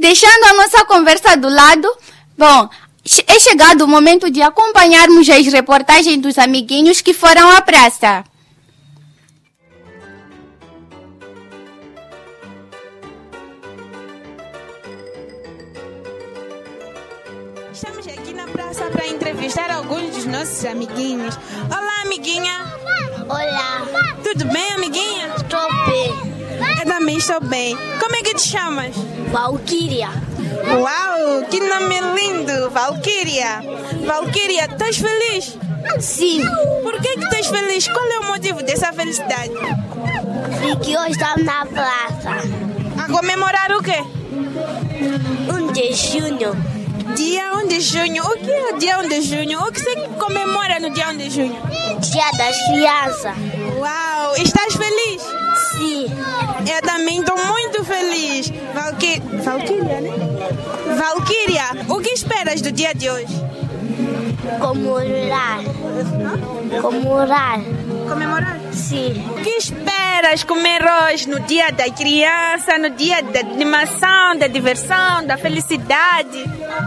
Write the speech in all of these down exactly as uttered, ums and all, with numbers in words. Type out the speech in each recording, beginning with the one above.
deixando a nossa conversa do lado, bom, é chegado o momento de acompanharmos as reportagens dos amiguinhos que foram à praça. Estamos aqui na praça para entrevistar alguns dos nossos amiguinhos. Olá, amiguinha! Olá! Tudo bem, amiguinha? Estou bem. Eu também estou bem. Como é que te chamas? Valquíria. Uau, que nome lindo! Valquíria! Valquíria, estás feliz? Sim. Por que que estás feliz? Qual é o motivo dessa felicidade? Porque hoje estamos na praça. A comemorar o quê? um de junho. Dia um de junho. O que é o dia um de junho? O que você comemora no dia um de junho? Dia das crianças. Uau, estás feliz? Sim. Eu também estou muito feliz. Valquí... Valquíria, né? Valquíria, o que esperas do dia de hoje? Comemorar. Comemorar. Comemorar? Sim. O que esperas comer hoje no dia da criança, no dia da animação, da diversão, da felicidade?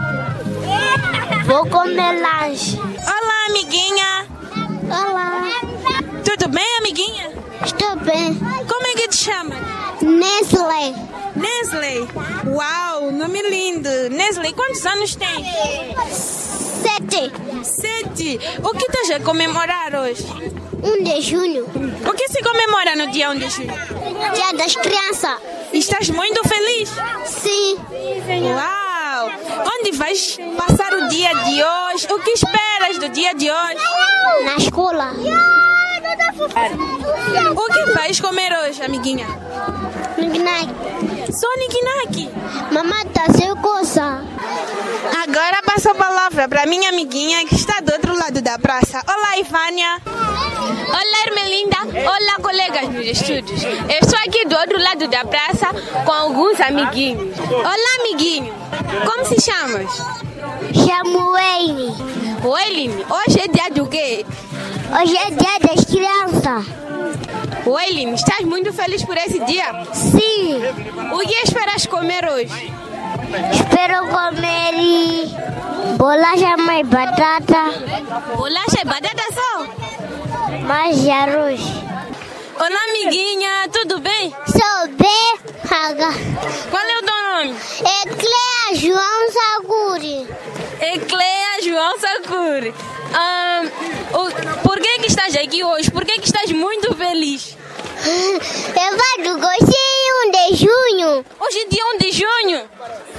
Vou comer lanche. Olá, amiguinha. Olá. Tudo bem, amiguinha? Estou bem. Como é que te chama? Nestlé. Nestlé. Uau, nome lindo. Nestlé, quantos anos tem? Sete. Sete. O que estás a comemorar hoje? um de junho. O que se comemora no dia um de junho? Dia das crianças. Estás muito feliz? Sim. Uau! Onde vais passar o dia de hoje? O que esperas do dia de hoje? Na escola. O que vais comer hoje, amiguinha? Nick-nack. Só nick-nack. Mamãe tá sem coça. Agora passo a palavra para minha amiguinha que está do outro lado da praça. Olá, Ivânia. Olá, Ermelinda. Olá, colegas nos estúdios. Eu estou aqui do outro lado da praça com alguns amiguinhos. Olá, amiguinho. Como se chamas? Chamo Wayne. Wayne, hoje é dia do quê? Hoje é dia das crianças. Wayne, estás muito feliz por esse dia? Sim. O que esperas comer hoje? Espero comer bolacha mais batata. Bolacha e batata só? Mais arroz. Olá, amiguinha. Tudo bem? Sou bem raga. Qual é o teu nome? Ecleia João Saguri. Ecleia João Sakuri. Ah, o, por que que estás aqui hoje? Por que que estás muito feliz? Eu vou do gostinho de junho. Hoje é dia um de junho.